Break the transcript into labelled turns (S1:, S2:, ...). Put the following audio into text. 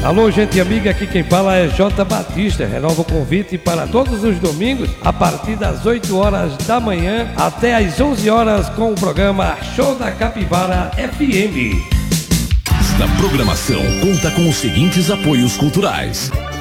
S1: Alô, gente amiga, aqui quem fala é J. Batista. Renova o convite para todos os domingos, a partir das 8 horas da manhã até às 11 horas com o programa Show da Capivara FM.
S2: Esta programação conta com os seguintes apoios culturais: